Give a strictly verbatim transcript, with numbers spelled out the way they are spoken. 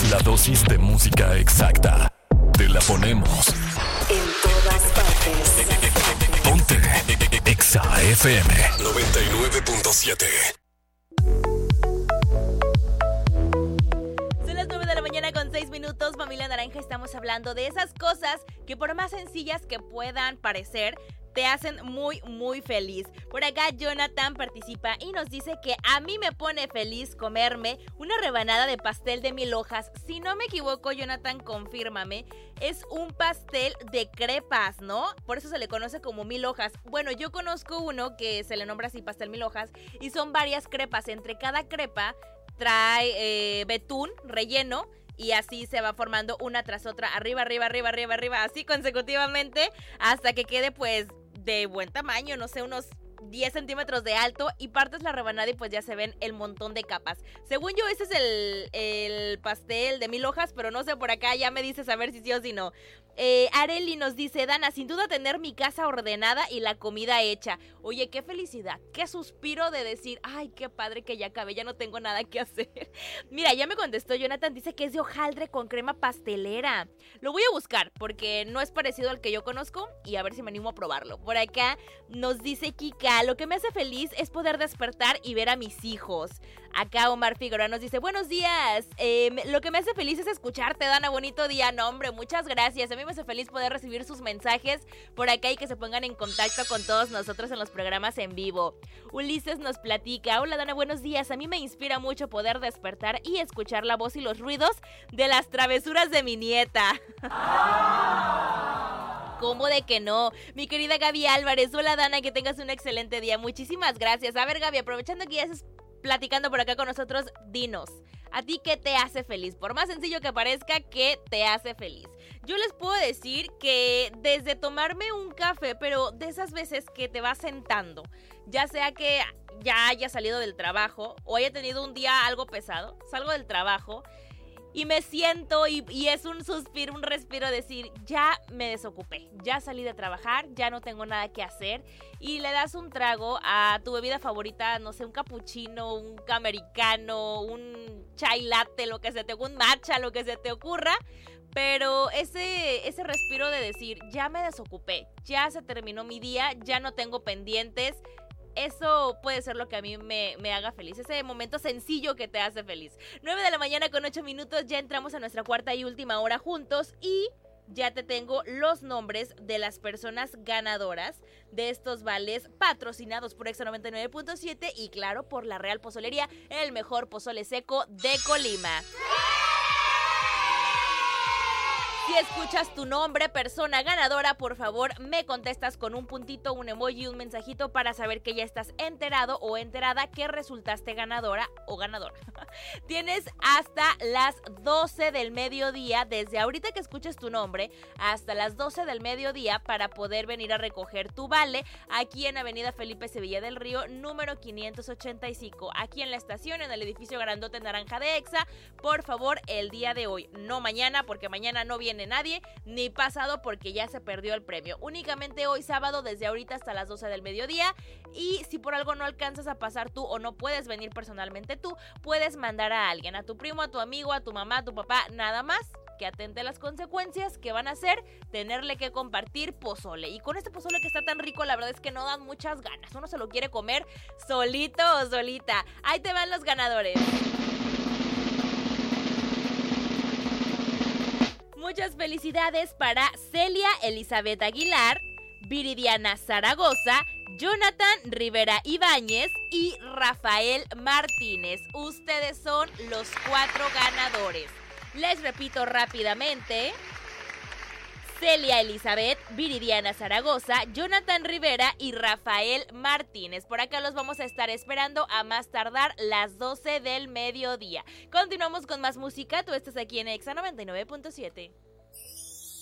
La dosis de música exacta. Te la ponemos en todas partes. Ponte Exa F M noventa y nueve punto siete. Son las nueve de la mañana con seis minutos, familia naranja. Estamos hablando de esas cosas que, por más sencillas que puedan parecer, te hacen muy, muy feliz. Por acá Jonathan participa y nos dice que a mí me pone feliz comerme una rebanada de pastel de mil hojas. Si no me equivoco, Jonathan, confírmame, es un pastel de crepas, ¿no? Por eso se le conoce como mil hojas. Bueno, yo conozco uno que se le nombra así, pastel mil hojas, y son varias crepas. Entre cada crepa trae eh, betún relleno, y así se va formando una tras otra, arriba, arriba, arriba, arriba, arriba, así consecutivamente, hasta que quede pues de buen tamaño, no sé, unos diez centímetros de alto, y partes la rebanada y pues ya se ven el montón de capas. Según yo, ese es el, el pastel de mil hojas, pero no sé, por acá ya me dices a ver si sí o si no. Eh, Areli nos dice, Dana, sin duda tener mi casa ordenada y la comida hecha. Oye, qué felicidad, qué suspiro de decir, ay, qué padre que ya acabé, ya no tengo nada que hacer. Mira, ya me contestó Jonathan, dice que es de hojaldre con crema pastelera. Lo voy a buscar porque no es parecido al que yo conozco y a ver si me animo a probarlo. Por acá nos dice Kika, lo que me hace feliz es poder despertar y ver a mis hijos. Acá Omar Figueroa nos dice, buenos días, eh, lo que me hace feliz es escucharte, Dana, bonito día. No, hombre, muchas gracias, a mí me hace feliz poder recibir sus mensajes por acá y que se pongan en contacto con todos nosotros en los programas en vivo. Ulises nos platica, hola Dana, buenos días, a mí me inspira mucho poder despertar y escuchar la voz y los ruidos de las travesuras de mi nieta. ¿Cómo de que no? Mi querida Gaby Álvarez, hola Dana, que tengas un excelente día, muchísimas gracias. A ver, Gaby, aprovechando que ya estás platicando por acá con nosotros, dinos, ¿a ti qué te hace feliz? Por más sencillo que parezca, ¿qué te hace feliz? Yo les puedo decir que desde tomarme un café, pero de esas veces que te vas sentando, ya sea que ya haya salido del trabajo o haya tenido un día algo pesado, salgo del trabajo y me siento y, y es un suspiro, un respiro, decir, ya me desocupé, ya salí de trabajar, ya no tengo nada que hacer, y le das un trago a tu bebida favorita, no sé, un capuchino, un americano, un chai latte, lo que se te ocurra, un matcha, lo que se te ocurra, pero ese, ese respiro de decir, ya me desocupé, ya se terminó mi día, ya no tengo pendientes. Eso puede ser lo que a mí me, me haga feliz, ese momento sencillo que te hace feliz. nueve de la mañana con ocho minutos, ya entramos a nuestra cuarta y última hora juntos y ya te tengo los nombres de las personas ganadoras de estos vales patrocinados por Exa noventa y nueve punto siete y claro, por la Real Pozolería, el mejor pozole seco de Colima. Si escuchas tu nombre, persona ganadora, por favor, me contestas con un puntito, un emoji, un mensajito para saber que ya estás enterado o enterada que resultaste ganadora o ganador. Tienes hasta las doce del mediodía, desde ahorita que escuches tu nombre, hasta las doce del mediodía para poder venir a recoger tu vale aquí en Avenida Felipe Sevilla del Río, número quinientos ochenta y cinco, aquí en la estación, en el edificio grandote naranja de Exa. Por favor, el día de hoy, no mañana, porque mañana no viene nadie, ni pasado porque ya se perdió el premio. Únicamente hoy sábado desde ahorita hasta las doce del mediodía, y si por algo no alcanzas a pasar tú o no puedes venir personalmente tú, puedes mandar a alguien, a tu primo, a tu amigo, a tu mamá, a tu papá, nada más que atente a las consecuencias que van a ser tenerle que compartir pozole. Y con este pozole que está tan rico, la verdad es que no dan muchas ganas, uno se lo quiere comer solito o solita. Ahí te van los ganadores. Muchas felicidades para Celia Elizabeth Aguilar, Viridiana Zaragoza, Jonathan Rivera Ibáñez y Rafael Martínez. Ustedes son los cuatro ganadores. Les repito rápidamente: Celia Elizabeth, Viridiana Zaragoza, Jonathan Rivera y Rafael Martínez. Por acá los vamos a estar esperando a más tardar las doce del mediodía. Continuamos con más música. Tú estás aquí en Exa noventa y nueve punto siete.